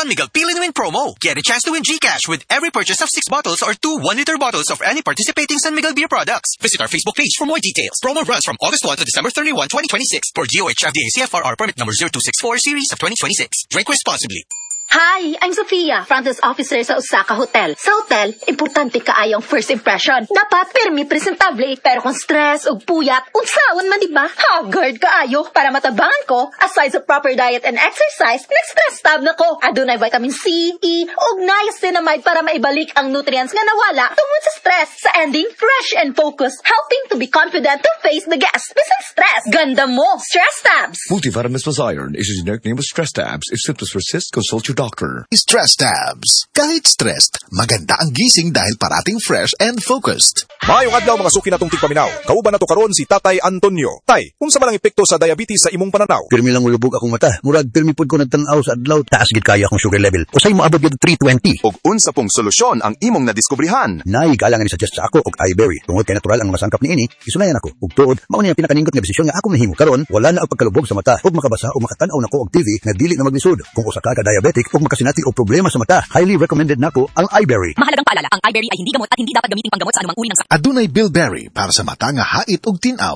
Miguel Pili to Win promo. Get a chance to win GCash with every purchase of 6 bottles or 2 1-liter bottles of any participating San Miguel beer products. Visit our Facebook page for more details. Promo runs from August 1 to December 31, 2026 for DOH FDA CFRR permit number 0264 series of 2026. Drink responsibly. Hi, I'm Sofia, front desk officer sa Osaka Hotel. Sa hotel, importante kaayong first impression. Dapat pirmi presentable, pero kung stress o puyat, unsaon man diba? Haggard kaayo para matabangan ko. Aside sa proper diet and exercise, nag-stress tab na ko. Adunay vitamin C, E, ug niacinamide para maibalik ang nutrients nga nawala tungod sa stress. Sa ending, fresh and focused, helping to be confident to face the guests. Bisan stress, ganda mo, Stress Tabs. Multivitamins plus iron is a generic name of Stress Tabs. If symptoms persist, consult your doctor. Stress Tabs. Kahit stressed, maganda ang gising dahil parating fresh and focused. Maayong adlaw mga suki natong tigpaminaw. Kauban nato karon si Tatay Antonio. Tay, unsa man ang epekto sa diabetes sa imong pananaw? Pirmi lang ulubog akong mata. Murag pirmi pud ko nagtan-aw sa adlaw. Taas gid kaya akong sugar level. Usay mo abot gid 320. Ug unsa pong solusyon ang imong nadiskubrihan? Nay galang ni suggest sa ako og iBerry. Tungod kay natural ang masangkap niini, isunayan ako. Ug tuod, mao ni ang pinakaningot nga desisyon nga akong nahimo. Karon wala na ang pagkalubog sa mata. Ug makabasa o makatan-aw nako og TV nga dili na maglisod. Kung usa ka diabetic ug makasinati og problema sa mata, highly recommended nako ang iBerry. Mahalagang paalala, ang iBerry ay hindi gamot at hindi dapat gamitin panggamot sa anumang uri ng sakit. Adunay Bilberry para sa mata nga hait og tinaw.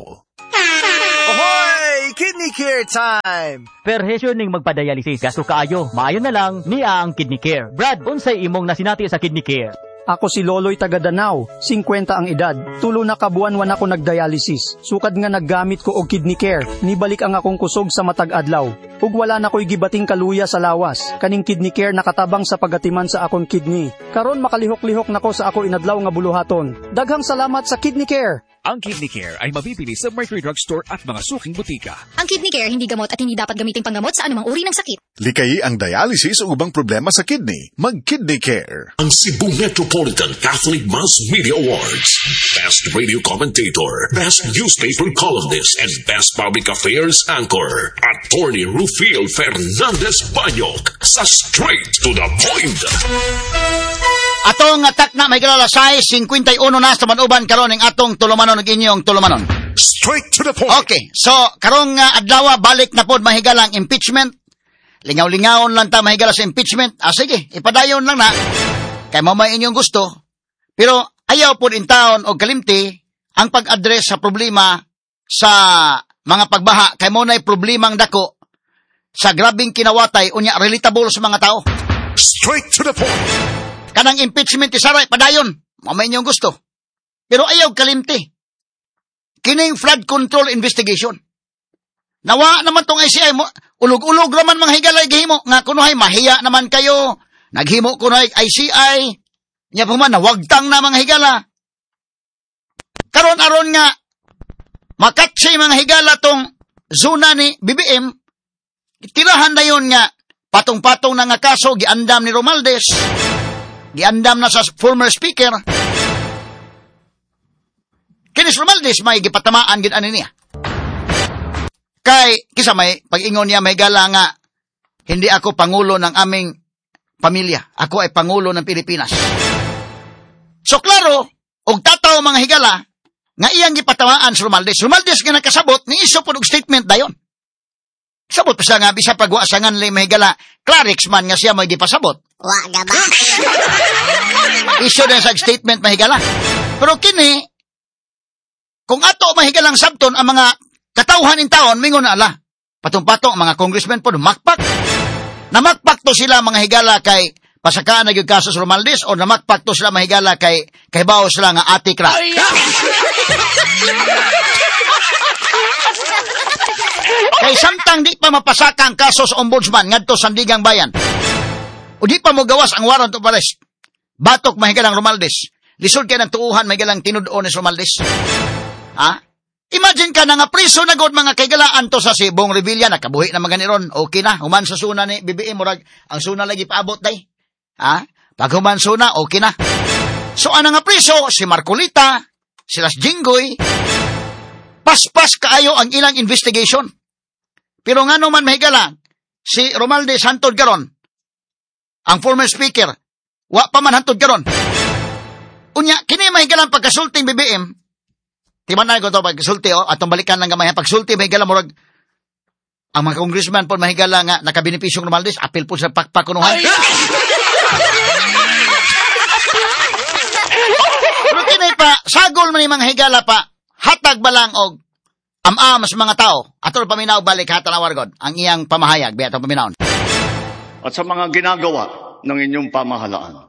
Ahoy! Kidney care time! Perhesyo ning magpadialysis. Gasto kaayo. Maayo na lang niya ang kidney care. Brad, unsay imong nasinati sa kidney care? Ako si Loloy taga Danau, 50 ang edad. Tulo na kabuan-wan ako nagdialysis. Sukad nga naggamit ko og kidney care. Nibalik ang akong kusog sa matag adlaw. Ug wala na ko'y gibating kaluya sa lawas. Kaning kidney care nakatabang sa pagatiman sa akong kidney. Karon makalihok-lihok nako sa ako inadlaw nga buluhaton. Daghang salamat sa kidney care. Ang Kidney Care ay mabibili sa Mercury Drugstore at mga suking butika. Ang Kidney Care hindi gamot at hindi dapat gamitin panggamot sa anumang uri ng sakit. Likayi ang dialysis o ubang problema sa kidney. Mag-Kidney Care. Ang Cebu Metropolitan Catholic Mass Media Awards. Best Radio Commentator, Best Newspaper Columnist, and Best Public Affairs Anchor. Attorney Rufil Fernandez Banyok sa Straight to the Point. Atong atak na may kalalasay, 51 na sa manuban karon ng atong tulumanon ng inyong tulumanon. Straight to the point. Okay, so karong adlaw balik na pod mahigala ang impeachment. Lingaw-lingaon lang ta mahigala sa impeachment. Sige, ipadayon lang na. Kay mamay inyong gusto. Pero ayaw pod in taon og kalimti ang pag-address sa problema sa mga pagbaha. Kay mo na'y problemang dako sa grabing kinawatay unya relatable sa mga tao. Straight to the point. Kanang impeachment isaray padayon, mamay niyong gusto. Pero ayaw kalimti. Kining flood control investigation. Nawa naman tong ICI mo, ulog-ulog raman mga higalay gihimo nga kunuhay mahiya naman kayo. Naghimo kunuhay ICI. Nya pa man nawagtang na mga higala. Karon aron nga makatsi mga higala tong zona ni BBM. Tirahan na yon nga patong-patong na nga kaso giandam ni Romualdez. Giandam na sa former speaker. Kinis Romualdez may gipatamaan gid ani niya. Kay kisa may pag-ingon niya may gala nga hindi ako pangulo ng aming pamilya. Ako ay pangulo ng Pilipinas. So klaro, og tataw mga higala nga iyang gipatamaan si Romualdez. Romualdez nga nakasabot ni iso pod og statement dayon. Sabot pa siya nga, bisa pagwasangan li mahigala, Clarix man nga siya may gipasabot. Waga ba? Issue na sa statement mahigala. Pero kini, kung ato mahigalang sabton ang mga katauhan in taon, mingon na ala, patong-patong mga congressman po, makpak. Namakpak to sila mga higala kay pasakaan na yung kaso sa Romualdez o namakpak to sila mahigala kay bawo sila nga ati crack. Kay samtang di pa mapasaka ang kaso sa ombudsman ngadto Sandigang Bayan. O di pa mo gawas ang warrant of arrest. Batok mahigalang Romualdez. Lisod kay ng tuuhan mahigalang tinud-o ni Romualdez. Ha? Imagine ka na nga priso na god mga kaigalaan to sa Sibong Revilla nakabuhi na mga niron. Okay na, human sa suna ni BBM murag ang suna lagi paabot day. Ha? Pag human suna, okay na. So ana nga priso si Marcolita, si Las Jinggoy, paspas kaayo ang ilang investigation. Pero nga naman mahigala, si Romualdez hantod karon, ang former speaker, wa pa man hantod karon. Unya, kini mahigalang pagkasulting BBM, timan na ko ito pagkasulti, atong balikan lang gamay, pagsulti mahigalang murag, ang mga congressman po mahigala nga nakabenepisyong Romualdez, apil po sa pakpakunuhan. Pero kinay pa, sagol man yung mga higala pa, hatag ba lang og am-am sa mga tao, atol paminaw balik hatanaw God, ang iyang pamahayag, biya itong paminaw. At sa mga ginagawa ng inyong pamahalaan.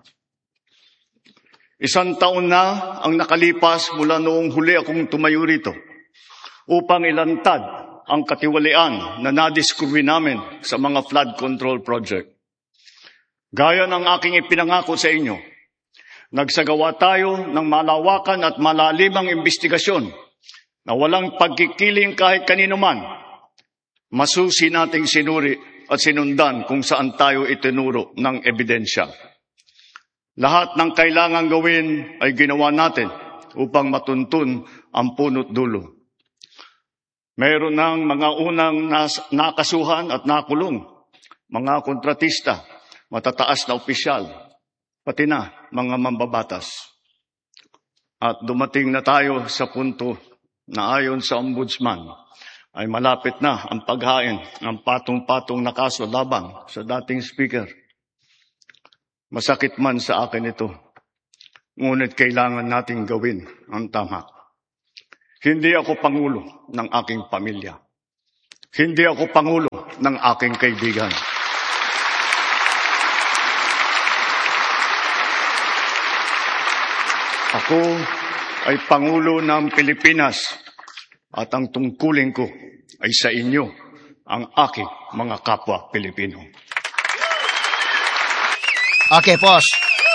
1 taon na ang nakalipas mula noong huli akong tumayo rito upang ilantad ang katiwalian na nadiskubre namin sa mga flood control project. Gaya ng aking ipinangako sa inyo, nagsagawa tayo ng malawakan at malalimang investigasyon na walang pagkikiling kahit kanino man. Masusi nating sinuri at sinundan kung saan tayo itinuro ng ebidensya. Lahat ng kailangang gawin ay ginawa natin upang matuntun ang punot dulo. Mayroon ng mga unang nakasuhan at nakulong, mga kontratista, matataas na opisyal, pati na mga mambabatas. At dumating na tayo sa punto na ayon sa ombudsman ay malapit na ang paghain ng patong-patong na kaso labang sa dating speaker. Masakit man sa akin ito, ngunit kailangan nating gawin ang tama. Hindi ako pangulo ng aking pamilya. Hindi ako pangulo ng aking kaibigan. Ako ay pangulo ng Pilipinas at ang tungkulin ko ay sa inyo, ang aking mga kapwa Pilipino. Okay, pause.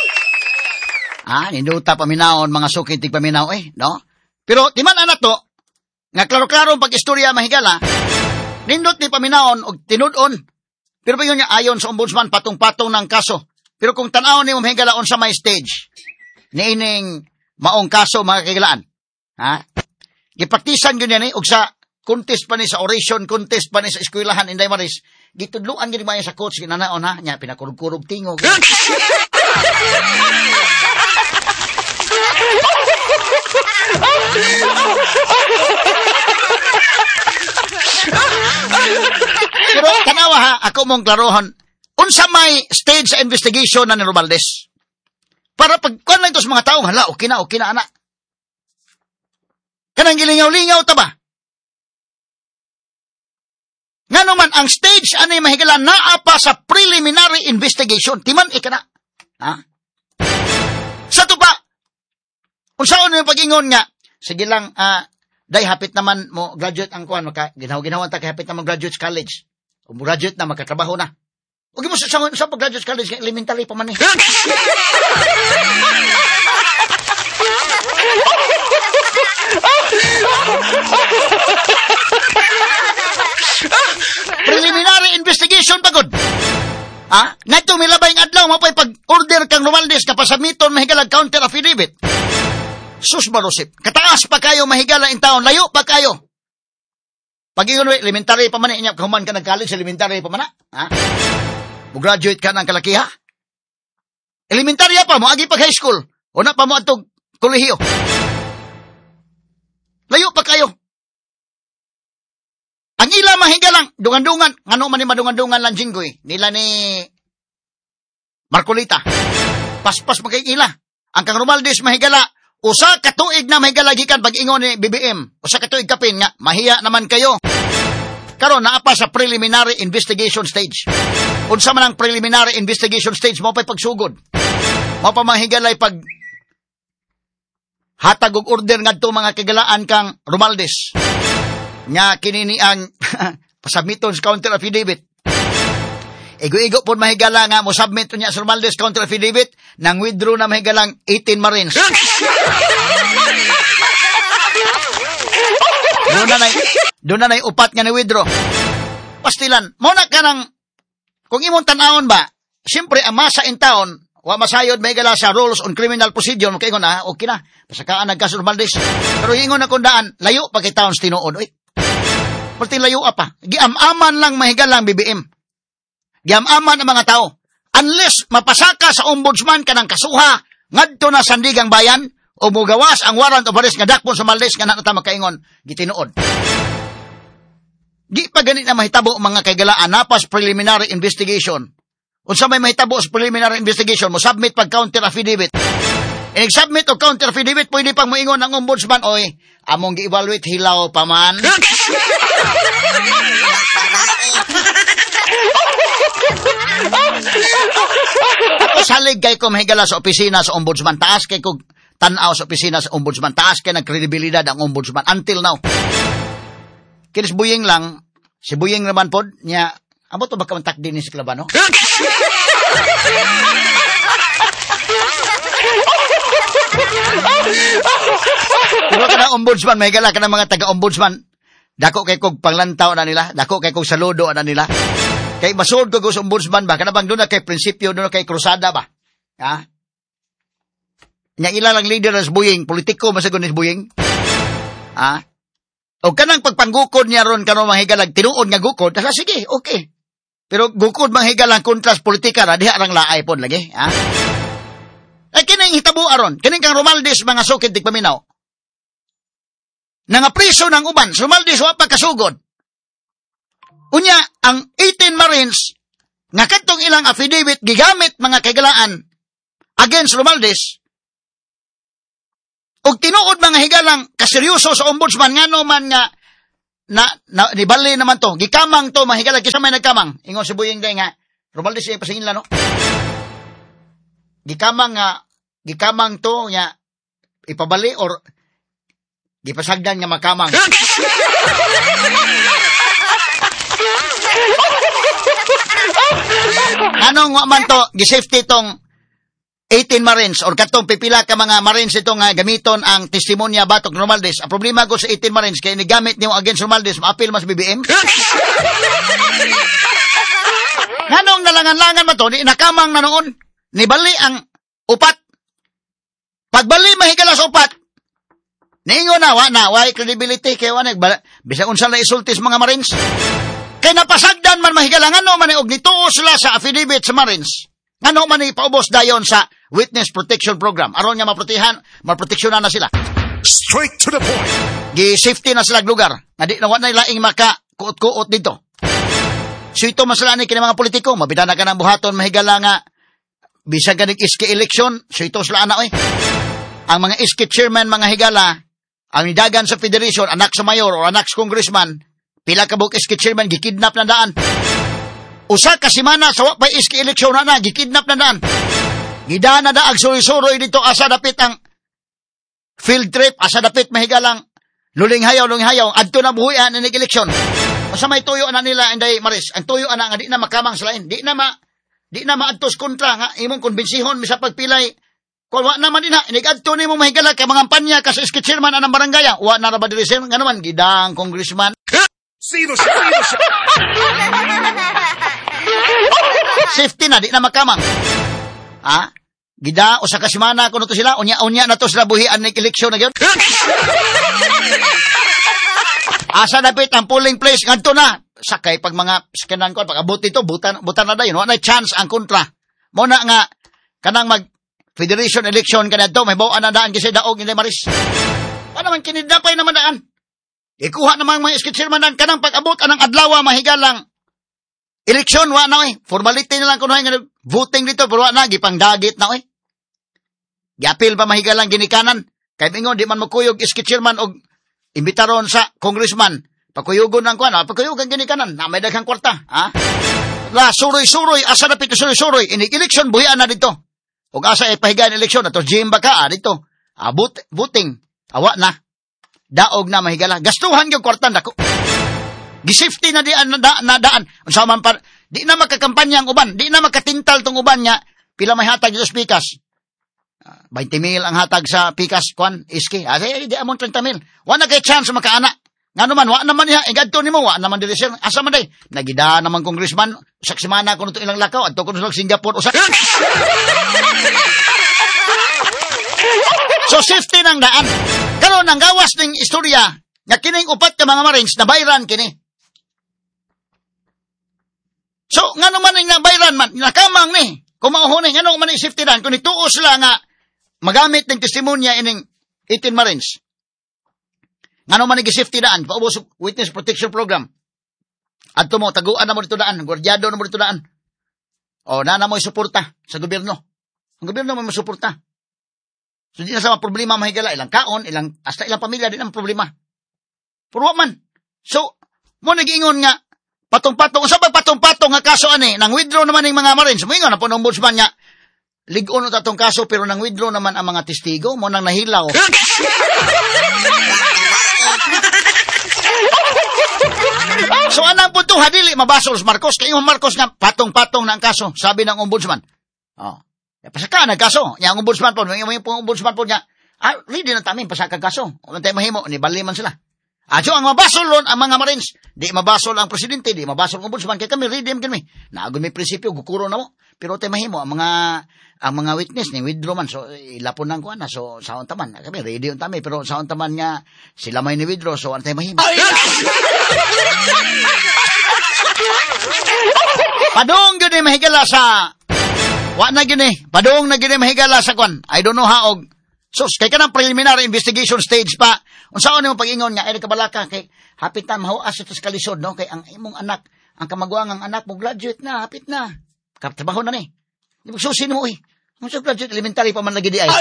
Ninduta paminaon, mga sukitig paminaw no? Pero, timan na to, nga klaro-klaro pag-istorya mahigala, nindot ni paminaon o tinudon. Pero pa yun niya ayon sa ombudsman patong-patong ng kaso. Pero kung tanaw ni mahigala on sa my stage, niining maong kaso mga kagilaan. Gipraktisan yun yan og sa contest pa ni sa oration, contest pa ni sa eskwelahan, Inday Maris. Gitudluan yun ba sa coach, ginanaon niya, pinakurug-kurug tingog. Pero tanawa ako mong klarohan, unsa may stage sa investigation na ni Romualdez. Para pagkuhan lang ito sa mga tao, hala, okay na, anak. Kanang gilingaw-lingaw ta ba? Nga naman, ang stage, ano yung mahigala, naapa sa preliminary investigation. Timan, ikana. Sa to pa, kung saan yung pag-ingon nga, sige lang, day, hapit naman mo graduate ang kuhan, ginawa-ginawa ta, hapit naman graduate college. Kung graduate na, magkatrabaho na. Huwag mo sa pag-graduate college, elementary pa man Preliminary investigation pagod. Nato milabay ng adlaw, mapay pag-order kang Romualdez kapasamiton mahigalag counter affidavit. Sus barosip. Kataas pa kayo mahigala in taon, layo pa kayo. Pag-ingon, elementary pa man niya, kahuman ka nag-college, elementary pa man graduate ka ng kalakiha. Elementary pa mo, agi pag high school. O na pa mo atong kolehiyo. Layo pa kayo. Ang ila mahigalang, dungan-dungan, ano man ni madungan-dungan lang jinggoy, nila ni Marcolita. Paspas magay ila. Ang kang Romualdez mahigala, usa ka tuig na mahigala gikan pag-ingon ni BBM. Usa ka tuig kapin nga, mahiya naman kayo. Karon naapa sa preliminary investigation stage. Unsa man ang preliminary investigation stage, mo pa'y pagsugod. Mo pa mahigalay pag hatag og order ngadto mga kagalaan kang Romualdez. Nga kinini ang pasubmiton sa counter affidavit. Igo-igo po mahigala nga mo submit niya sa Romualdez counter affidavit nang withdraw na mahigalang 18 Marines. Doon na upat nga ni withdraw. Pastilan, muna ka ng, kung imong tanawon ba, siyempre ang masa in town, wa masayod may gala sa rules on criminal procedure, makaingon okay na, pasakaan nagkaso Romualdez. Pero ingon na kundaan, layo pa kay taon sa tinuod. Pati layo pa. Giam-aman lang mahigalang BBM. Giam-aman ang mga tao. Unless mapasaka sa ombudsman ka ng kasuha, ngadto na sandigang bayan, o mugawas ang warrant of arrest nga dakpon sa Romualdez nga nakata makaingon, gitinuod. Di pa ganit na mahitabo mga kaigalaan, napas preliminary investigation. Unsa may mahitabo sa preliminary investigation, mo submit pag counter affidavit. I-submit o counter affidavit, pwede pang moingon ang ombudsman, oy, among gi-evaluate hilaw pa man. Ako salig kay ko mahigala sa opisina sa ombudsman, taas kay ko tanaw sa opisina sa ombudsman, taas kay nagkredibilidad ang ombudsman until now. Kinis Buying lang, si Buying naman po, niya, amo to baka mantak din ni si Klabano? Pero ka na ombudsman, may gala ka na mga taga-ombudsman, dako kay kog panglantaw na nila, dako kay kog saludo na nila, kay masod ko sa ombudsman ba, kanabang doon na kay prinsipyo, doon na kay krusada ba? Ha? Nya ilalang leader na si Buying, politiko masagon ni si Buying? Ha? O kanang pagpanggukod niya ron karon mahigalag tinuod nga gukod, sige, okay. Pero gukod mahigalang kontras politika ra diha rang laay pod lagi, ha? Ay kining hitabo aron, kining kang Romaldes mga sukid tigpaminaw. Nanga priso ng uban, si Romaldes wa pa kasugod. Unya ang 18 Marines nga kadtong ilang affidavit gigamit mga kagalaan against Romaldes. Og tinuod mga higalang kaseryoso sa ombudsman ngano man nga nibali naman to, gikamang to mahigalang kisa may nagkamang. Ingon si Buying day nga Romaldes ay pasingin la no. Gikamang to nga ipabali or gipasagdan nga makamang. Anong wa man to gi-safety tong 18 Marines or katong pipila ka mga Marines ito nga gamiton ang testimonya batok Romaldes. Ang problema ko sa 18 Marines kaya nigamit niyo against Romaldes, maapil mas BBM. Nganong nalangan-langan mo to, di nakamang na noon, nibali ang upat. Pagbali mahigala sa upat, niingon na, why credibility, kaya bisag unsa na isultis mga Marines. Kaya napasagdan man mahigala, ngano man og nituo sila sa affidavit sa Marines. Ngano man ipaubos dayon sa Witness Protection Program. Aron nga maproteksyonan na sila. Straight to the point. Gi-safety na sila lugar. Nga di na wala laing maka-kuot-kuot dito. So ito masalani kini mga politiko, mabida na ka ng buhaton mahigala nga bisag ganig iski election, so ito sila ana oy. Ang mga iski chairman mga higala, ang nidagan sa federation, anak sa mayor o anak sa congressman, pila ka buk iski chairman gikidnap na daan. Usa ka semana sa wa pa iski eleksyon na gikidnap na daan. Gida na daag suroy-suroy dito asa dapit ang field trip, asa dapit mahigalang lulinghayaw adto na buhian inig eleksyon. Usa may tuyo na nila inday Maris, ang tuyo ana nga di na makamang sa lain, di na maadtos kontra nga imong konbensihon misa pagpilay. Kung wa naman din ha, inig-adto nimo mahigala kay mga kampanya kasi iski chairman anang barangay, wa na ra ba diri sir nga naman gidang congressman. Sino siya? Safety na, di na makamang. Ha? Gida, usa ka semana kuno to sila, unya na to sila buhian ng eleksyon na gyud. Asa dapit ang polling place ngadto na. Sakay pag mga scanan ko, pag abot dito, butan na dayon. Wala na chance ang kontra. Mo na nga, kanang federation election kanadto, may bawaan na daan kasi daog ni Maris. Ano man, kinidapay naman daan. Ikuha naman mga iskitsirmanan kanang pag-abot anang adlaw mahigalang eleksyon, wa na oy. Formality na lang kuno nga voting dito, pero wa na, gipang dagit na oy. Giapil pa mahigalang ginikanan. Kay ingon, di man makuyog iskitsirman og imbitaron sa congressman. Pagkuyugon ng kuwan, pagkuyugan ginikanan, na may daghang kwarta, ha? La, suroy-suroy, asa dapit suroy-suroy, inig-eleksyon, buhian na dito. Ug asa ipahigaan eleksyon, ato gym ba ka, dito. Voting, awa na. Daog na mahigala. Gastuhan yung kwartan dako. Gi-safety na dian na daan. Unsa man pa, di na makakampanya ang uban, di na makatintal tong uban nya. Pila may hatag sa pikas. 20,000 ang hatag sa pikas kwan iski. Di amon 30,000. Wa na kay chance makaana. Ngano man wa naman niya igadto nimo wa naman diri sir. Asa man day? Nagida naman congressman sa semana kuno to ilang lakaw adto kuno sa Singapore usa. So safety nang daan. Karon ang gawas ning istorya nga kining upat ka mga Marines na bayran kini. So ngano man ning nabayran man nakamang ni. Kumauhon ni ngano man ni safety dan kun ituo sila nga magamit ning testimonya ining 18 Marines. Ngano man ni safety daan paubos Witness Protection Program. Adto mo, taguan na mo dito daan, gwardyado na mo dito daan. O, nana mo suporta sa gobyerno. Ang gobyerno mo suporta. So, di na sa mga problema mahigala. Ilang kaon, hasta ilang pamilya, di na problema. Puro man. So, mo nag-ingon nga, patong-patong, sa patong-patong nga kaso ani, nang withdraw naman ng mga Marines. Moingon na po ng ombudsman nga, ligon na tatong kaso, pero nang withdraw naman ang mga testigo, mo nang nahilaw. So, anang punto, hadili, mabasol sa Marcos. Kaya yung Marcos nga, patong-patong na ang kaso, sabi ng ombudsman. Oh. Pasaka na kaso. Yung ombudsman po, yung ombudsman po niya, ready na tamin, pasaka kaso. Walang tayo mahimo, nibali man sila. So, ang mabasol lon, ang mga Marines, di mabasol ang presidente, di mabasol ang ombudsman, kaya kami, ready kami. Naagon may prinsipyo, gukuro na mo. Pero tayo mahimo, ang mga witness, ni withdraw man, so, ilapon ng kuwan na, so, saon taman. Kami, ready yung tamin, pero saon taman nga, sila may ni-withdraw, so, ano tayo mahimo. Padung gini mahigala sa padung na gini mahigala sa kwan. I don't know how. Sus, kay kanang preliminary investigation stage pa. Unsaon nimo pag-ingon nga ay kabalaka kay hapit na mahuas ito sa kalisod, no? Kay ang imong anak, ang kamagwang ang anak mo graduate na, hapit na. Katrabaho na ni. Di magsusin mo Mo sa graduate elementary pa man lagi di ay.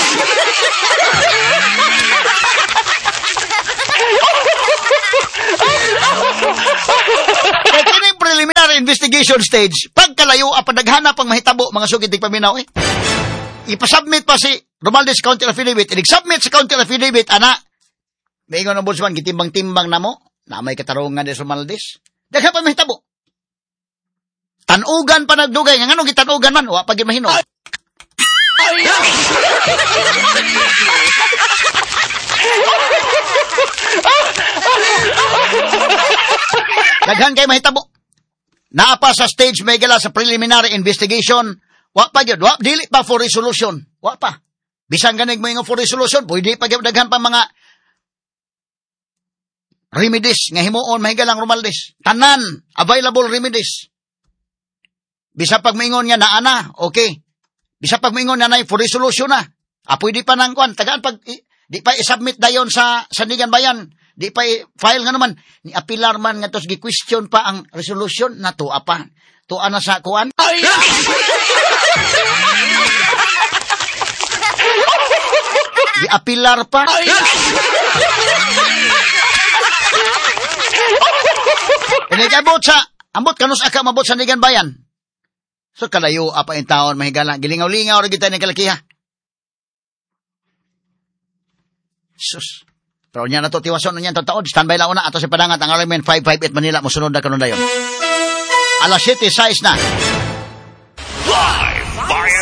Kaya kining preliminary investigation stage, pagkalayo apadaghanap ang mahitabo mga sugitig paminaw ipasubmit pa si Romualdez County Affidavit, inig-submit sa County Affidavit, may ingon ng ombudsman, gitimbang-timbang na mo, na may katarungan ni Romualdez, daghan pa mahitabo. Tanugan pa nagdugay, nga anong gitanugan man, wa pag imahino. Daghan kay mahitabo. Naapa sa stage may gala sa preliminary investigation, wa pa gyud, wa dili pa for resolution. Wa pa. Bisan ganig mo for resolution, pwede pa gyud daghan pa mga remedies nga himuon mahigalang Romualdez. Tanan available remedies. Bisa pag maingon nga naa okay. Bisa pag maingon na for resolution na. Pwede pa nang kwan, tagaan pag di pa i-submit dayon sa Sandigan Bayan. Di pa file nga naman ni apilar man nga tos gi-question pa ang resolution na tuwa pa. Tuwa na sa kuan. Gi-apilar pa. Inigabot sa ambot kanus aka mabot sa Sandigan Bayan. So kalayo apa in taon mahigala gilingaw-lingaw ra kita ni kalakiha. Sus. Pero niya na to tiwason niya taon, standby lang una ato sa padangat ang RMN 558 Manila mosunod na kanon dayon. Alas 7:06 na. Live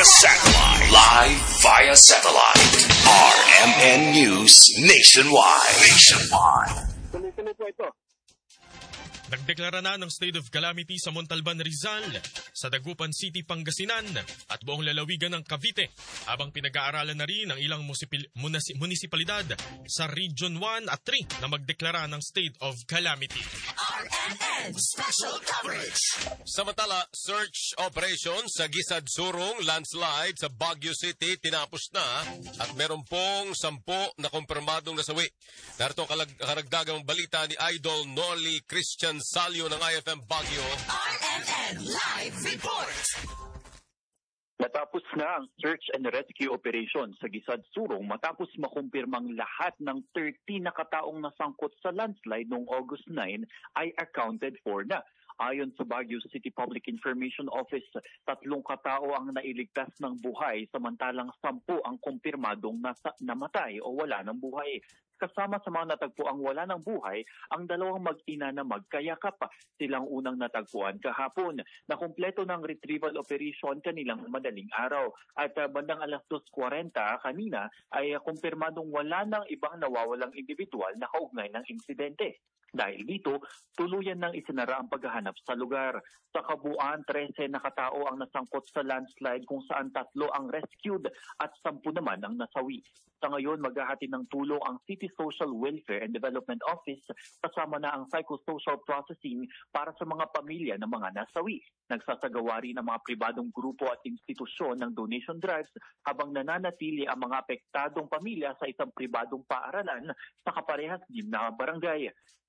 via satellite. RMN News Nationwide. Tuloy po ito. Nagdeklara na ng state of calamity sa Montalban, Rizal, sa Dagupan City, Pangasinan at buong lalawigan ng Cavite, habang pinag-aaralan na rin ang ilang munisipalidad sa Region 1 at 3 na magdeklara ng state of calamity. RMN Special Coverage. Samantala, search operation sa Gisad Surong landslide sa Baguio City tinapos na at meron pong 10 na kumpirmadong nasawi. Narito ang karagdagang balita ni Idol Noli Christian Salio ng IFM Baguio. RMN Live Report. Natapos na ang search and rescue operation sa Gisad Surong matapos makumpirmang lahat ng 30 na kataong nasangkot sa landslide noong August 9 ay accounted for na. Ayon sa Baguio City Public Information Office, 3 katao ang nailigtas ng buhay samantalang 10 ang kumpirmadong namatay o wala ng buhay. Kasama sa mga natagpuang wala ng buhay, ang 2 mag-ina na magkayakap. Silang unang natagpuan kahapon. Nakumpleto ng retrieval operation kanilang madaling araw. At bandang alas 2:40 kanina ay kumpirmadong wala ng ibang nawawalang individual na kaugnay ng insidente. Dahil dito, tuluyan nang isinara ang paghahanap sa lugar. Sa kabuuan, 13 na katao ang nasangkot sa landslide kung saan 3 ang rescued at 10 naman ang nasawi. Sa ngayon, maghahatid ng tulong ang City Social Welfare and Development Office kasama na ang psychosocial processing para sa mga pamilya ng mga nasawi. Nagsasagawa rin ang mga pribadong grupo at institusyon ng donation drives habang nananatili ang mga apektadong pamilya sa isang pribadong paaralan sa kaparehas din na barangay.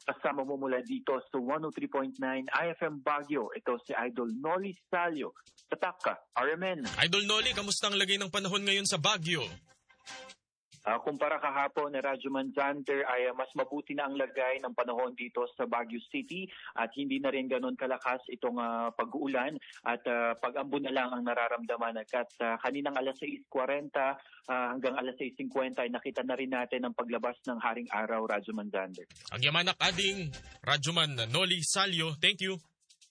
Kasama mo mula dito sa 103.9 IFM Baguio. Ito si Idol Noli Salio. Tatak ka, RMN. Idol Noli, kamusta ang lagay ng panahon ngayon sa Baguio? Kumpara kahapon na Radyo Manzander ay mas mabuti na ang lagay ng panahon dito sa Baguio City at hindi na rin ganoon kalakas itong pag-uulan at pag-ambon na lang ang nararamdaman. At kaninang alas 6:40 hanggang alas 6:50 ay nakita na rin natin ang paglabas ng Haring Araw, Radyo Manzander. Ang yamanak ading Radyoman Noli Salio, thank you.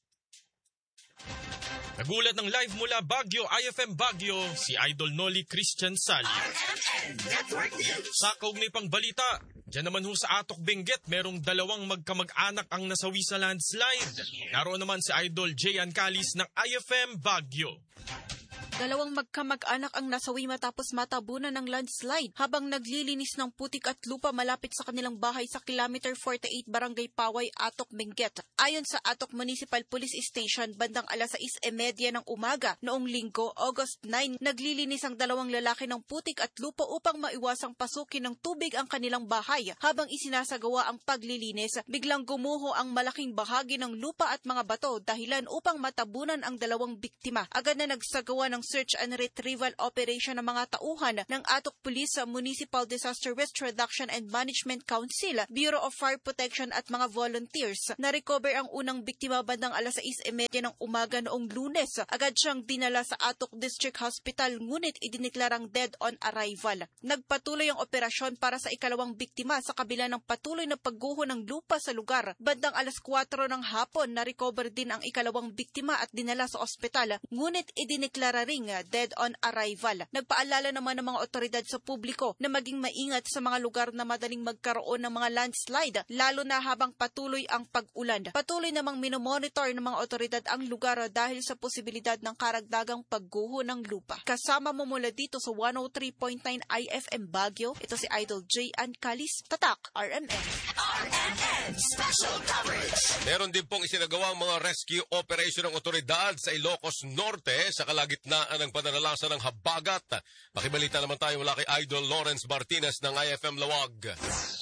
Nagulat ng live mula Baguio, IFM Baguio, si Idol Noli Christian Salio. Sa kaugnay pang balita, dyan naman ho sa Atok Benguet, merong dalawang magkamag-anak ang nasawi sa landslide. Naroon naman si Idol Jayan Calis ng IFM Baguio. Dalawang magkamag-anak ang nasawi matapos matabunan ng landslide habang naglilinis ng putik at lupa malapit sa kanilang bahay sa kilometer 48 Barangay Paway, Atok, Benguet. Ayon sa Atok Municipal Police Station, bandang alas 6:30 ng umaga noong Linggo, August 9, naglilinis ang dalawang lalaki ng putik at lupa upang maiwasang pasukin ng tubig ang kanilang bahay. Habang isinasagawa ang paglilinis, biglang gumuho ang malaking bahagi ng lupa at mga bato dahilan upang matabunan ang dalawang biktima. Agad na nagsagawa ng search and retrieval operation ng mga tauhan ng Atok Police, Municipal Disaster Risk Reduction and Management Council, Bureau of Fire Protection at mga volunteers. Na-recover ang unang biktima bandang alas 6:30 ng umaga noong Lunes. Agad siyang dinala sa Atok District Hospital ngunit idineklarang dead on arrival. Nagpatuloy ang operasyon para sa ikalawang biktima sa kabila ng patuloy na pagguho ng lupa sa lugar. Bandang alas 4 ng hapon, na-recover din ang ikalawang biktima at dinala sa ospital ngunit idineklara ring dead on arrival. Nagpaalala naman ng mga otoridad sa publiko na maging maingat sa mga lugar na madaling magkaroon ng mga landslide, lalo na habang patuloy ang pag-ulan. Patuloy namang minomonitor ng mga otoridad ang lugar dahil sa posibilidad ng karagdagang pagguho ng lupa. Kasama mo mula dito sa 103.9 IFM Baguio, ito si Idol Jayan Calis, Tatak, RMN. RMN Special Coverage. Meron din pong isinagawang mga rescue operation ng otoridad sa Ilocos Norte sa kalagitnaan ng pananalasa ng habagat. Makibalita naman tayo mula kay Idol Lawrence Martinez ng IFM Lawag.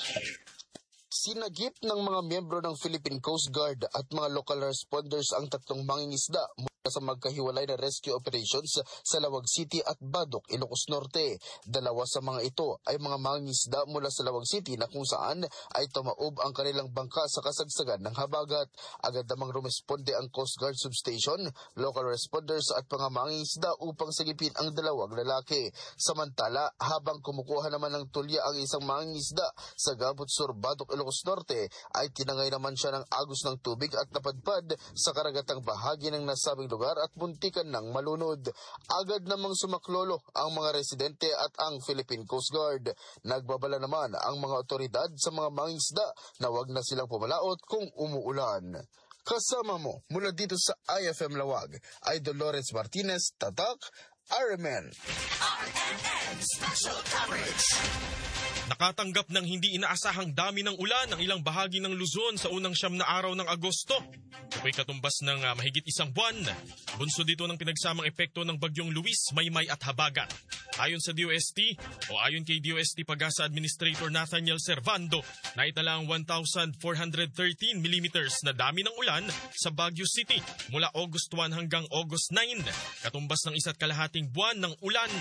Sinagip ng mga miyembro ng Philippine Coast Guard at mga local responders ang tatlong mangingisda mula sa magkahiwalay na rescue operations sa Lawag City at Badok, Ilocos Norte. Dalawa sa mga ito ay mga mangingisda mula sa Lawag City na kung saan ay tumaob ang kanilang bangka sa kasagsagan ng habagat. Agad namang rumesponde ang Coast Guard Substation, local responders at mga mangingisda upang sagipin ang dalawang lalaki. Samantala, habang kumukuha naman ng tulya ang isang mangingisda sa Gabot Sur, Badok, Ilocos Norte, ay tinangay naman siya ng agos ng tubig at napadpad sa karagatang bahagi ng nasabing lugar at muntikan ng malunod. Agad namang sumaklolo ang mga residente at ang Philippine Coast Guard. Nagbabala naman ang mga otoridad sa mga mangingisda na wag na silang pumalaot kung umuulan. Kasama mo mula dito sa IFM Lawag, Idol Lawrence Martinez, Tatak, RMN. RMN Special Coverage. Nakatanggap ng hindi inaasahang dami ng ulan ang ilang bahagi ng Luzon sa unang 9 na araw ng Agosto. Ito'y katumbas ng mahigit isang buwan. Bunso dito ng pinagsamang epekto ng Bagyong Luis, Maymay at Habagat. Ayon sa DOST o ayon kay DOST Pag-asa Administrator Nathaniel Servando, naitala ang 1,413 mm na dami ng ulan sa Baguio City mula August 1 hanggang August 9. Katumbas ng 1.5 buwan ng ulan.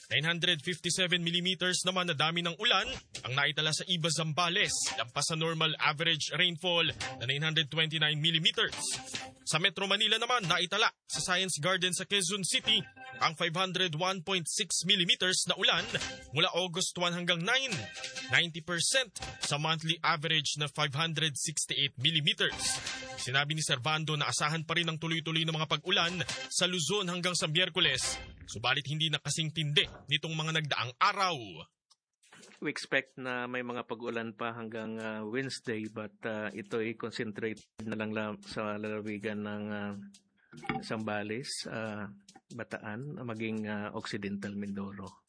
957 mm naman na dami ng ulan ang naitala sa Iba, Zambales, lampas sa normal average rainfall na 929 mm. Sa Metro Manila naman naitala sa Science Garden sa Quezon City ang 501.6 mm na ulan mula August 1 hanggang 9, 90% sa monthly average na 568 mm. Sinabi ni Servando na asahan pa rin ang tuloy-tuloy na mga pag-ulan sa Luzon hanggang sa Miyerkules, subalit hindi na kasing tindi nitong mga nagdaang araw. We expect na may mga pag-ulan pa hanggang Wednesday, but ito'y concentrate na lang sa lalawigan ng Zambales, Bataan, maging Occidental Mindoro.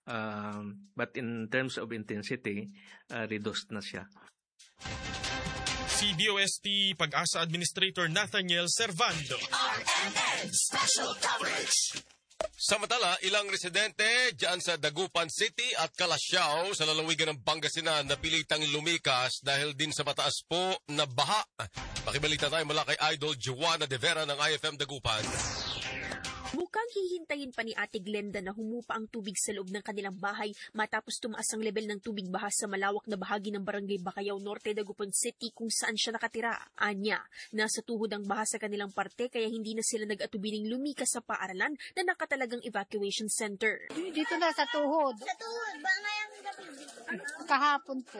But in terms of intensity, reduced na siya. Si DOST Pag-asa Administrator Nathaniel Servando. RMN Special Coverage. Samantala, ilang residente dyan sa Dagupan City at Calasiao sa lalawigan ng Pangasinan napilitang lumikas dahil din sa mataas po na baha. Pakibalita tayo mula kay Idol Joanna De Vera ng IFM Dagupan. Mukhang hihintayin pa ni Ate Glenda na humupa ang tubig sa loob ng kanilang bahay matapos tumaas ang level ng tubig baha sa malawak na bahagi ng Barangay Bacayao Norte, Dagupan City kung saan siya nakatira. Anya, nasa tuhod ang baha sa kanilang parte kaya hindi na sila nag-atubiling lumikas sa paaralan na nakatalagang evacuation center. Dito na sa tuhod. Sa tuhod, ba ngayong gabi? Kahapon po.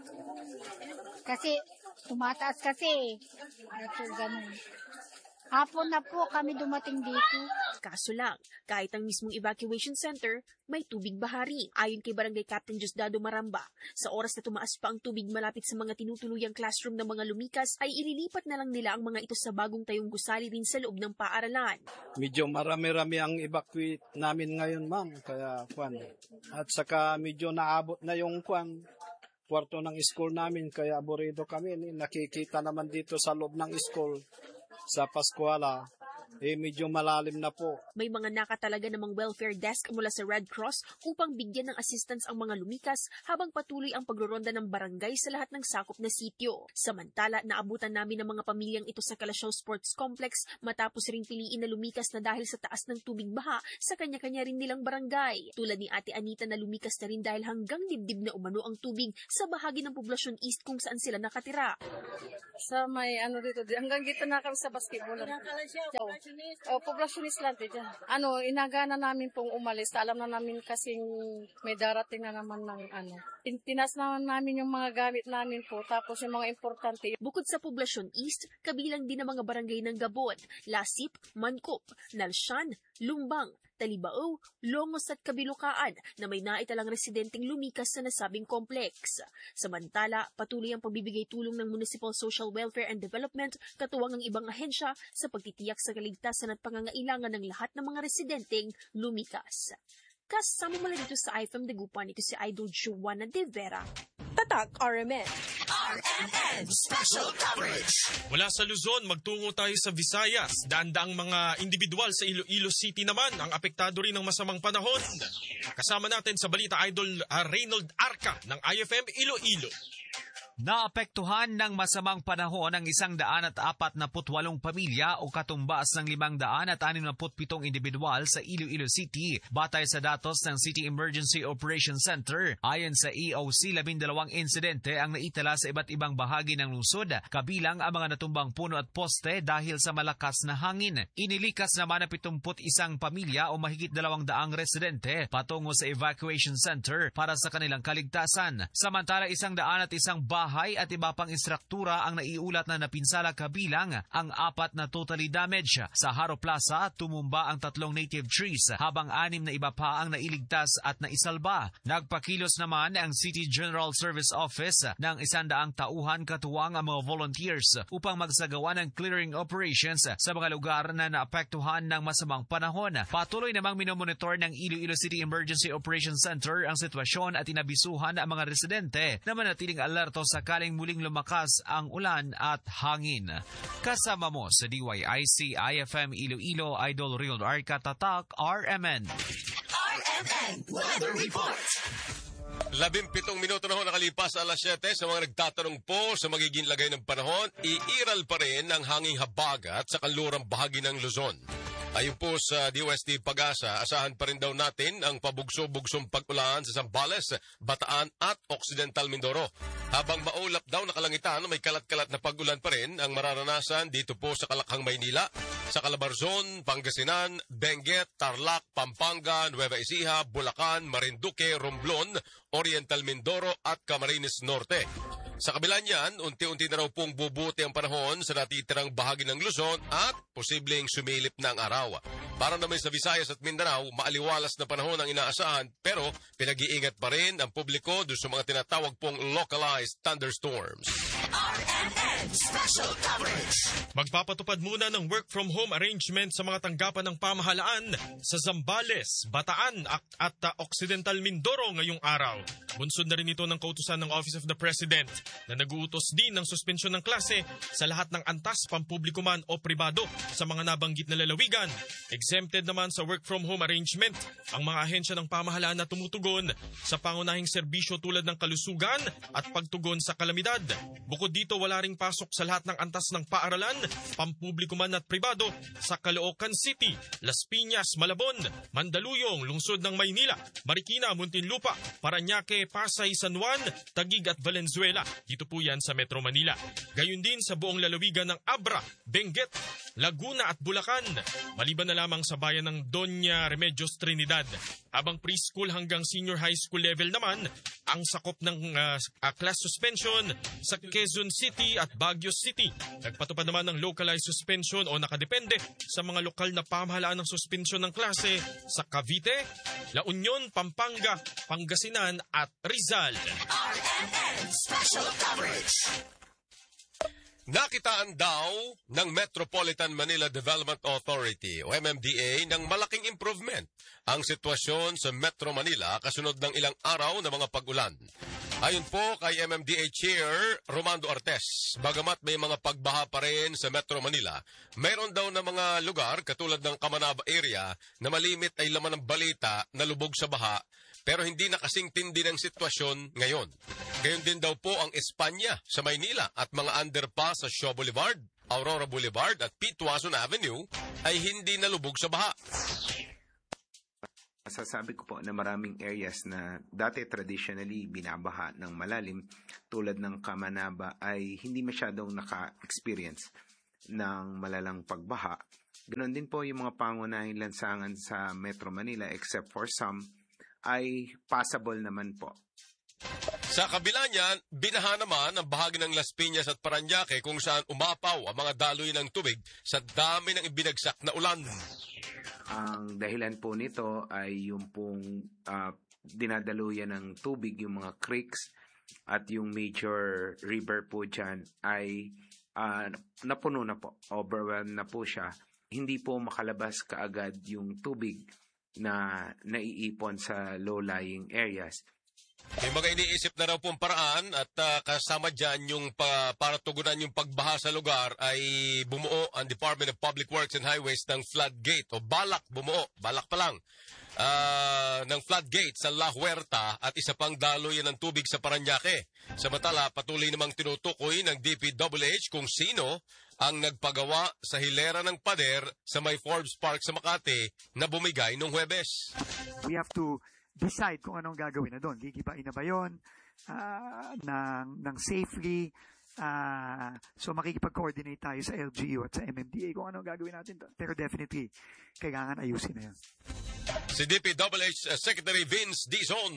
Kasi tumataas kasi. Ito ganun. Hapon na po kami dumating dito. Kaso lang, kahit ang mismong evacuation center, may tubig bahari. Ayon kay Barangay Captain Diosdado Maramba, sa oras na tumaas pa ang tubig malapit sa mga tinutuluyang classroom ng mga lumikas, ay ililipat na lang nila ang mga ito sa bagong tayong gusali rin sa loob ng paaralan. Medyo marami-rami ang evacuate namin ngayon, ma'am. Kaya, at saka medyo naabot na yung kwarto ng school namin, kaya aburido kami. Nakikita naman dito sa loob ng school, sa Pascuala, medyo malalim na po. May mga nakatalaga namang welfare desk mula sa Red Cross upang bigyan ng assistance ang mga lumikas habang patuloy ang pagroronda ng barangay sa lahat ng sakop na sitio. Samantala, naabutan namin ng mga pamilyang ito sa Calasiao Sports Complex matapos ring piliin na lumikas na dahil sa taas ng tubig baha sa kanya-kanya rin nilang barangay. Tulad ni Ate Anita na lumikas na rin dahil hanggang dibdib na umano ang tubig sa bahagi ng Poblacion East kung saan sila nakatira. Sa may dito, hanggang dito na kami sa basketball. Poblacion Island dito. Inagana namin pong umalis. Alam na namin kasing may darating na naman ng Tinas naman namin yung mga gamit namin po. Tapos yung mga importante. Bukod sa Poblacion East, kabilang din ang mga barangay ng Gabon, Lasip, Mancop, Nalsyan, Lumbang, Talibao, Longos at Kabilukaan na may naitalang residenteng lumikas sa nasabing kompleks. Samantala, patuloy ang pagbibigay tulong ng Municipal Social Welfare and Development katuwang ang ibang ahensya sa pagtitiyak sa kaligtasan at pangangailangan ng lahat ng mga residenteng lumikas. Kasama mula dito sa IFM Dagupan, ito si Idol Joanna De Vera. Tatak RMN. RMN Special Coverage. Mula sa Luzon, magtungo tayo sa Visayas. Daang mga individual sa Iloilo City naman ang apektado rin ng masamang panahon. Kasama natin sa balita Idol Reynold Arca ng IFM Iloilo. Naapektuhan ng masamang panahon ang 148 pamilya o katumbas ng 567 individual sa Iloilo City batay sa datos ng City Emergency Operations Center. Ayon sa EOC, 12 insidente ang naitala sa iba't ibang bahagi ng lungsod, kabilang ang mga natumbang puno at poste dahil sa malakas na hangin. Inilikas naman ang 71 pamilya o mahigit 200 residente patungo sa evacuation center para sa kanilang kaligtasan. Samantala, 101 bahay at iba pang istruktura ang naiulat na napinsala, kabilang ang 4 na totally damaged. Sa Haro Plaza, tumumba ang 3 native trees habang 6 na iba pa ang nailigtas at naisalba. Nagpakilos naman ang City General Service Office ng 100 tauhan katuwang ang mga volunteers upang magsagawa ng clearing operations sa mga lugar na naapektuhan ng masamang panahon. Patuloy namang minomonitor ng Iloilo City Emergency Operations Center ang sitwasyon at inabisuhan ang mga residente na manatiling alerto sakaling muling lumakas ang ulan at hangin. Kasama mo sa DYIC IFM Iloilo, Idol Reynold Arca, Tatak RMN. RMN Weather Report. 17 minuto na ho nakalipas alas 7. Sa mga nagtatanong po sa magiging lagay ng panahon, iiral pa rin ang hanging habagat sa kanlurang bahagi ng Luzon. Ayon po sa DOST Pag-asa, asahan pa rin daw natin ang pabugso-bugsong pag-ulan sa Zambales, Bataan at Occidental Mindoro. Habang maulap daw na kalangitan, may kalat-kalat na pag-ulan pa rin ang mararanasan dito po sa Kalakhang, Maynila, sa Calabarzon, Pangasinan, Benguet, Tarlac, Pampanga, Nueva Ecija, Bulacan, Marinduque, Romblon, Oriental Mindoro at Camarines Norte. Sa kabila niyan, unti-unti na raw pong bubuti ang panahon sa natitirang bahagi ng Luzon at posibleng sumilip na ang araw. Para naman sa Visayas at Mindanao, maaliwalas na panahon ang inaasahan pero pinag-iingat pa rin ang publiko doon sa mga tinatawag pong localized thunderstorms. RMN Special Coverage. Magpapatupad muna ng work from home arrangement sa mga tanggapan ng pamahalaan sa Zambales, Bataan at Occidental Mindoro ngayong araw. Bunsod na rin ito ng kautusan ng Office of the President na nag-uutos din ng suspensyon ng klase sa lahat ng antas, pampubliko man o pribado sa mga nabanggit na lalawigan. Exempted naman sa work from home arrangement ang mga ahensya ng pamahalaan na tumutugon sa pangunahing serbisyo tulad ng kalusugan at pagtugon sa kalamidad. Bukod dito, wala ring pasok sa lahat ng antas ng paaralan, pampubliko man at pribado sa Caloocan City, Las Piñas, Malabon, Mandaluyong, Lungsod ng Maynila, Marikina, Muntinlupa, Parañaque, Pasay, San Juan, Taguig at Valenzuela. Dito po yan sa Metro Manila. Gayun din sa buong lalawigan ng Abra, Benguet, Laguna at Bulacan, maliban na lamang sa bayan ng Doña Remedios Trinidad. Habang preschool hanggang senior high school level naman, ang sakop ng class suspension sa Quezon City at Baguio City. Nagpatupad naman ng localized suspension o nakadepende sa mga lokal na pamahalaan ng suspensyon ng klase sa Cavite, La Union, Pampanga, Pangasinan at Rizal. RMN Special Coverage. Nakitaan daw ng Metropolitan Manila Development Authority o MMDA ng malaking improvement ang sitwasyon sa Metro Manila kasunod ng ilang araw na mga pag-ulan. Ayon po kay MMDA Chair Romando Artes, bagamat may mga pagbaha pa rin sa Metro Manila, mayroon daw na mga lugar katulad ng Kamanaba area na malimit ay laman ng balita na lubog sa baha pero hindi na kasing tindi ng sitwasyon ngayon. Gayon din daw po ang Espanya sa Maynila at mga underpass sa Shaw Boulevard, Aurora Boulevard at Pitwason Avenue ay hindi nalubog sa baha. Masasabi ko po na maraming areas na dati traditionally binabaha ng malalim tulad ng Kamanaba ay hindi masyadong naka-experience ng malalang pagbaha. Ganon din po yung mga pangunahing lansangan sa Metro Manila except for some ay passable naman po. Sa kabila niyan, binaha naman ang bahagi ng Las Piñas at Parañaque kung saan umapaw ang mga daloy ng tubig sa dami ng ibinagsak na ulan. Ang dahilan po nito ay yung pong dinadaluyan ng tubig, yung mga creeks at yung major river po dyan ay napuno na po, overwhelmed na po siya. Hindi po makalabas kaagad yung tubig na naiipon sa low-lying areas. May mga iniisip na raw pong paraan at kasama dyan yung para tugunan yung pagbaha sa lugar ay bumuo ang Department of Public Works and Highways ng floodgate o balak pa lang ng floodgate sa La Huerta at isa pang daloyan ng tubig sa Parañaque. Samantala, patuloy namang tinutukoy ng DPWH kung sino ang nagpagawa sa hilera ng pader sa may Forbes Park sa Makati na bumigay nung Huwebes. We have to decide kung anong gagawin na doon. Gigibain na ba yun ng safely? So makikipag-coordinate tayo sa LGU at sa MMDA kung anong gagawin natin doon. Pero definitely, kailangan ayusin na yun. Si DPWH Secretary Vince Dizon.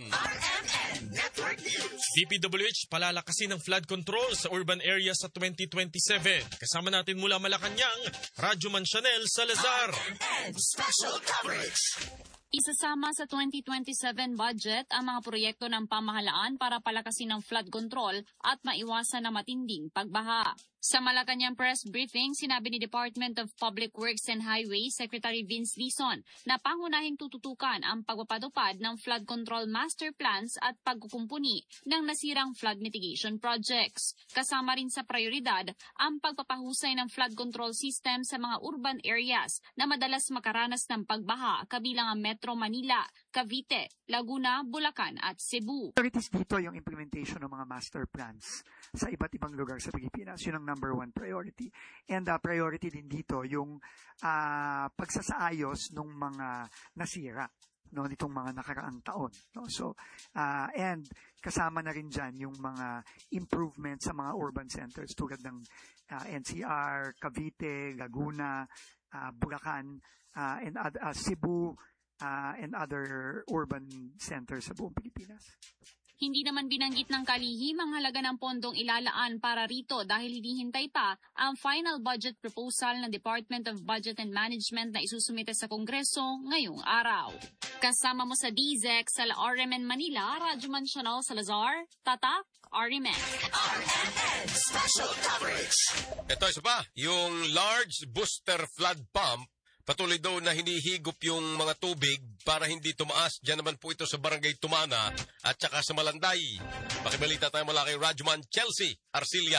DPWH palalakasin ng flood control sa urban areas sa 2027. Kasama natin mula Malacanang, Radyo Mansianel Salazar. Special Coverage. Isasama sa 2027 budget ang mga proyekto ng pamahalaan para palakasin ang flood control at maiwasan na matinding pagbaha. Sa Malacanang press briefing, sinabi ni Department of Public Works and Highways Secretary Vince Dizon na pangunahing tututukan ang pagpapatupad ng flood control master plans at pagkukumpuni ng nasirang flood mitigation projects. Kasama rin sa prioridad ang pagpapahusay ng flood control system sa mga urban areas na madalas makaranas ng pagbaha kabilang ang Metro Manila, Cavite, Laguna, Bulacan at Cebu. Priorities dito yung implementation ng mga master plans sa iba't ibang lugar sa Pilipinas. Yun ang number one priority. And priority din dito yung pagsasaayos ng mga nasira nitong mga nakaraang taon. So, and kasama na rin dyan yung mga improvement sa mga urban centers tulad ng NCR, Cavite, Laguna, Bulacan, and Cebu, and other urban centers sa buong Pilipinas. Hindi naman binanggit ng kalihim ang halaga ng pondong ilalaan para rito dahil hinihintay pa ang final budget proposal ng Department of Budget and Management na isusumite sa Kongreso ngayong araw. Kasama mo sa DZEC sa RMN Manila, Radyo Mansional Salazar, Tatak, RMN. RMN Special Coverage. Ito isa pa, yung large booster flood pump, patuloy daw na hinihigop yung mga tubig para hindi tumaas. Diyan naman po ito sa Barangay Tumana at saka sa Malanday. Pakibalita tayo mula kay Radyoman Chelsea Arcilia.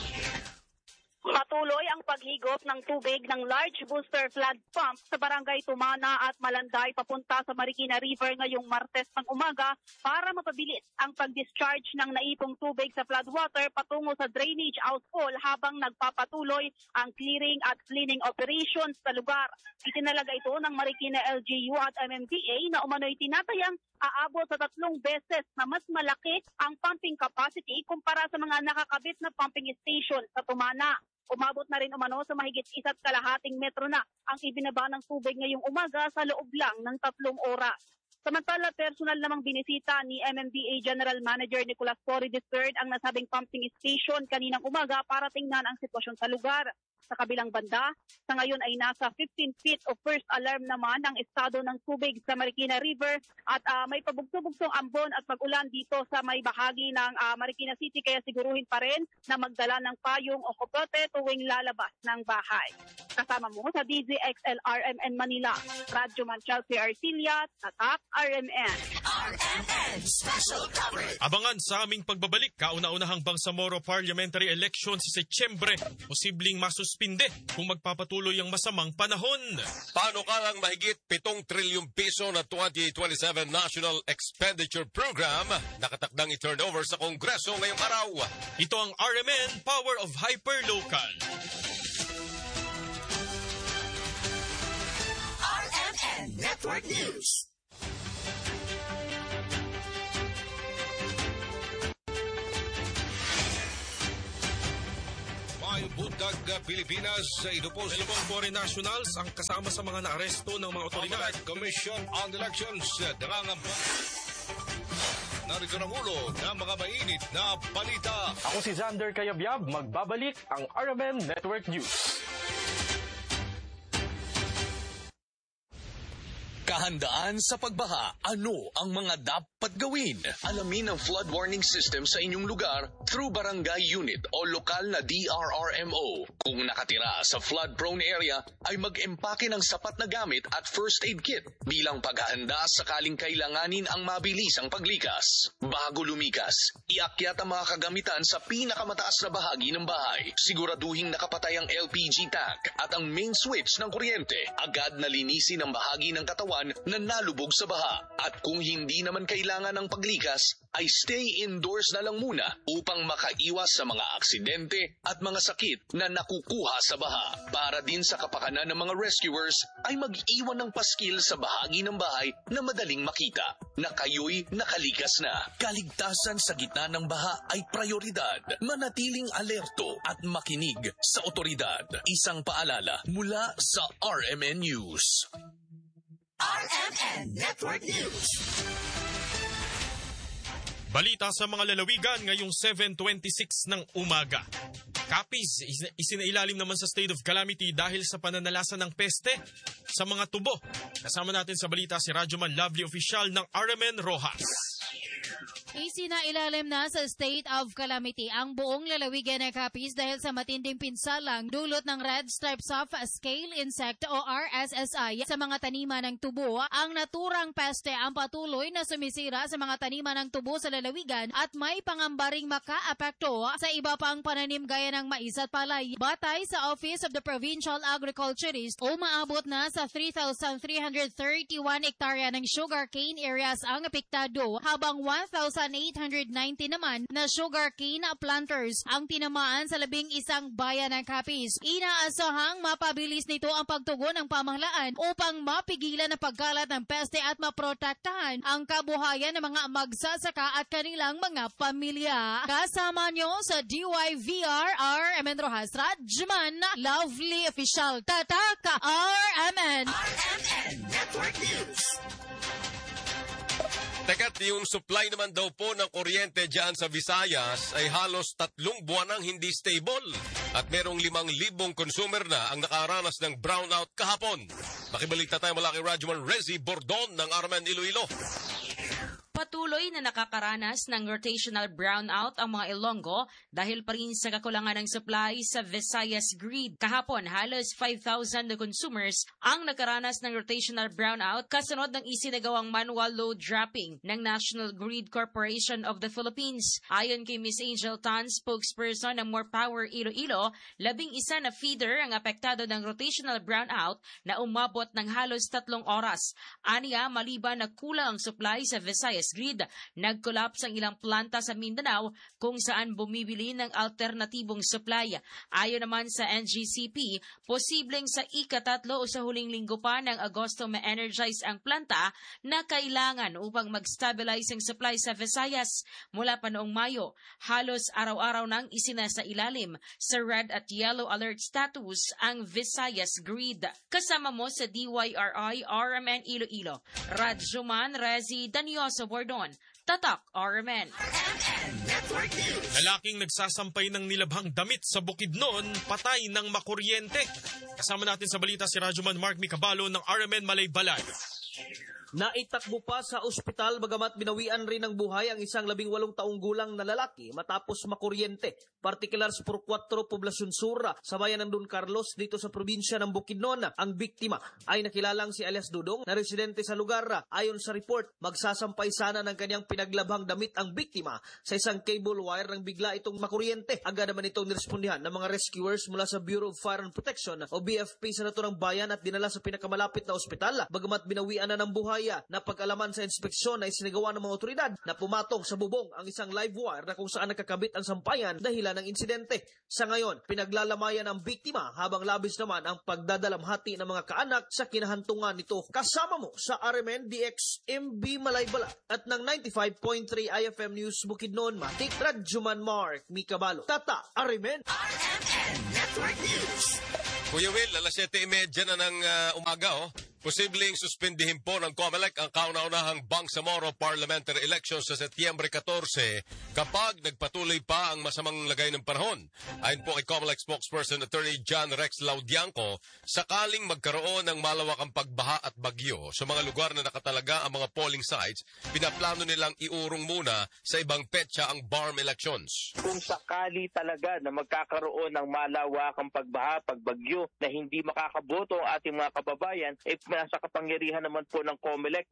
Patuloy ang paghigop ng tubig ng large booster flood pump sa Barangay Tumana at Malanday papunta sa Marikina River ngayong Martes ng umaga para mapabilis ang pag-discharge ng naipong tubig sa floodwater patungo sa drainage outfall habang nagpapatuloy ang clearing at cleaning operations sa lugar. Itinalaga ito ng Marikina LGU at MMDA na umano'y tinatayang aabot sa 3 beses na mas malaki ang pumping capacity kumpara sa mga nakakabit na pumping station sa Tumana. Umabot na rin umano sa mahigit 1.5 metro na ang ibinaba ng tubig ngayong umaga sa loob lang ng 3 oras. Samantala, personal namang binisita ni MMDA General Manager Nicolas Cory III ang nasabing pumping station kaninang umaga para tingnan ang sitwasyon sa lugar. Sa kabilang banda, sa ngayon ay nasa 15 feet of first alarm naman ang estado ng tubig sa Marikina River at may pabugso-bugsong ambon at pag-ulan dito sa may bahagi ng Marikina City kaya siguruhin pa rin na magdala ng payong o kopote tuwing lalabas ng bahay. Kasama mo sa DZXL RMN Manila, Radyoman Chelsea Arcilia, Tatak RMN. RMN Special Coverage. Abangan sa aming pagbabalik, kauna-unahang Bangsamoro Parliamentary Election sa Setyembre, posibleng masuspinde kung magpapatuloy ang masamang panahon. Paano kalang mahigit 7 trilyong piso na 2027 National Expenditure Program nakatakdang i-turnover sa Kongreso ngayong araw? Ito ang RMN Power of Hyperlocal. RMN Network News. Buntag Pilipinas sa ito po sa ibang foreign nationals ang kasama sa mga naaresto ng mga otoridad. Commission on Elections nangangamba. Narito ang ulo ng mga mainit na balita. Ako si Xander Kayabyab, magbabalik ang RMN Network News. Kahandaan sa pagbaha, ano ang mga dapat gawin? Alamin ang flood warning system sa inyong lugar through barangay unit o lokal na DRRMO. Kung nakatira sa flood-prone area, ay mag-empake ng sapat na gamit at first aid kit bilang paghahanda sakaling kailanganin ang mabilisang paglikas. Bago lumikas, iakyat ang mga kagamitan sa pinakamataas na bahagi ng bahay. Siguraduhing nakapatay ang LPG tank at ang main switch ng kuryente. Agad na linisin ang bahagi ng katawan na nalubog sa baha. At kung hindi naman kailangan ng paglikas, ay stay indoors na lang muna upang makaiwas sa mga aksidente at mga sakit na nakukuha sa baha. Para din sa kapakanan ng mga rescuers, ay mag-iwan ng paskil sa bahagi ng bahay na madaling makita na kayo'y nakalikas na. Kaligtasan sa gitna ng baha ay prioridad. Manatiling alerto at makinig sa otoridad. Isang paalala mula sa RMN News. RMN Network News. Balita sa mga lalawigan ngayong 7:26 ng umaga. Capiz, isinailalim naman sa state of calamity dahil sa pananalasan ng peste sa mga tubo. Kasama natin sa balita si Radyoman Lovely Official ng RMN Rojas. Isinailalim na sa state of calamity ang buong lalawigan ng Capiz dahil sa matinding pinsalang dulot ng red stripes of scale insect o RSSI sa mga taniman ng tubo. Ang naturang peste ang patuloy na sumisira sa mga taniman ng tubo sa lalawigan at may pangambaring makaapekto sa iba pang pananim gaya ng mais at palay. Batay sa Office of the Provincial Agriculturist, umaabot na sa 3,331 hektarya ng sugarcane areas ang apektado habang 1,890 naman na sugarcane planters ang tinamaan sa 11 bayan ng Capiz. Inaasahang mapabilis nito ang pagtugon ng pamahalaan upang mapigilan ang pagkalat ng peste at maprotektahan ang kabuhayan ng mga magsasaka at kanilang mga pamilya. Kasama nyo sa DYVR RMN Rojas, Radyoman Lovely Official, Tatak RMN. RMN Network News. Teka't yung supply naman daw po ng kuryente dyan sa Visayas ay halos 3 buwan nang hindi stable. At merong 5,000 consumer na ang nakaranas ng brownout kahapon. Makibalita tayo mula kay Rajuman Rezi Bordon ng RMN Iloilo. Patuloy na nakakaranas ng rotational brownout ang mga Ilonggo dahil pa rin sa kakulangan ng supply sa Visayas grid. Kahapon, halos 5,000 na consumers ang nakaranas ng rotational brownout kasunod ng isinagawang manual load dropping ng National Grid Corporation of the Philippines. Ayon kay Ms. Angel Tan, spokesperson ng More Power Iloilo, 11 na feeder ang apektado ng rotational brownout na umabot ng halos 3 oras. Aniya, maliban na kulang ang supply sa Visayas grid, nag-collapse ang ilang planta sa Mindanao kung saan bumibili ng alternatibong supply. Ayon naman sa NGCP, posibleng sa ika-3 o sa huling linggo pa ng Agosto ma-energize ang planta na kailangan upang mag-stabilize ang supply sa Visayas. Mula pa noong Mayo, halos araw-araw nang isinasa ilalim sa red at yellow alert status ang Visayas grid. Kasama mo sa DYRI RMN Iloilo, Rajuman Rezi Danioso Bordon, Tatak RMN. Lalaking nagsasampay ng nilabhang damit sa Bukidnon, patay ng makuryente. Kasama natin sa balita si Rajuman Mark Micabalo ng RMN Malaybalay. Naitakbo pa sa ospital bagamat binawian rin ng buhay ang isang 18 taong gulang na lalaki matapos makuryente. Partikular sa Puro 4, Poblacion Sur, sa bayan ng Don Carlos dito sa probinsya ng Bukidnon. Ang biktima ay nakilalang si alias Dudong na residente sa lugar. Ayon sa report, magsasampay sana ng kanyang pinaglabhang damit ang biktima sa isang cable wire nang bigla itong makuryente. Agad naman itong nirespondihan ng mga rescuers mula sa Bureau of Fire and Protection o BFP sa naturang bayan at dinala sa pinakamalapit na ospital. Bagamat binawian na ng buhay, na pag-alaman sa inspeksyon ay sinagawa ng mga otoridad na pumatong sa bubong ang isang live wire na kung saan nakakabit ang sampayan dahilan ng insidente. Sa ngayon, pinaglalamayan ang biktima habang labis naman ang pagdadalamhati ng mga kaanak sa kinahantungan nito. Kasama mo sa RMN DX MB Malaybala at ng 95.3 IFM News Bukidnon, Matik Rajuman Mark Micabalo. Tata, RMN Network News. Kuya Will, alas 7:30 na ng umaga, Posibleng suspendihin po ng COMELEC ang kauna-unahang Bangsamoro Parliamentary Elections sa Setyembre 14 kapag nagpatuloy pa ang masamang lagay ng panahon. Ayon po kay COMELEC spokesperson Attorney John Rex Laudianco, sakaling magkaroon ng malawakang pagbaha at bagyo sa mga lugar na nakatalaga ang mga polling sites, pinaplano nilang iurong muna sa ibang petsa ang BARM elections. Kung sakali talaga na magkakaroon ng malawakang pagbaha, pagbagyo na hindi makakaboto ang ating mga kababayan, nasa kapangyarihan naman po ng COMELEC